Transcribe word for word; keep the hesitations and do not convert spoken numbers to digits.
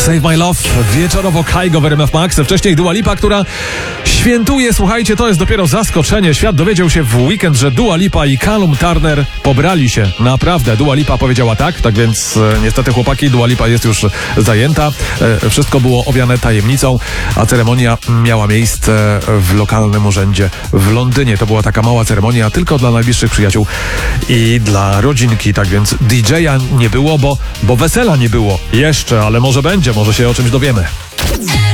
Save My Love, wieczorowo Kygo w R M F Max. Wcześniej Dua Lipa, która świętuje. Słuchajcie, to jest dopiero zaskoczenie. Świat dowiedział się w weekend, że Dua Lipa i Callum Turner pobrali się. Naprawdę, Dua Lipa powiedziała tak, tak więc e, niestety chłopaki, Dua Lipa jest już zajęta. E, wszystko było owiane tajemnicą, a ceremonia miała miejsce w lokalnym urzędzie w Londynie. To była taka mała ceremonia tylko dla najbliższych przyjaciół i dla rodzinki, tak więc D J a nie było, bo, bo wesela nie było jeszcze, ale może będzie, może się o czymś dowiemy.